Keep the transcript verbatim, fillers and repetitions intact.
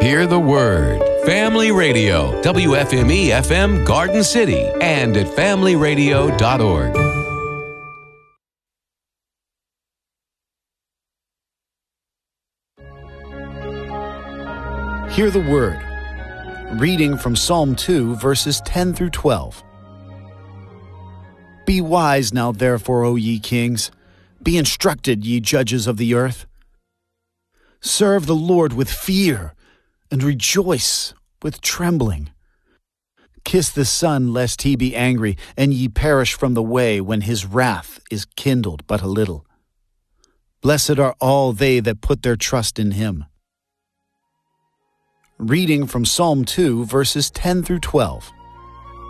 Hear the Word. Family Radio, W F M E F M Garden City, and at family radio dot org. Hear the Word. Reading from Psalm two, verses ten through twelve. Be wise now, therefore, O ye kings. Be instructed, ye judges of the earth. Serve the Lord with fear, and rejoice with trembling. Kiss the Son, lest he be angry, and ye perish from the way when his wrath is kindled but a little. Blessed are all they that put their trust in him. Reading from Psalm two, verses ten through twelve.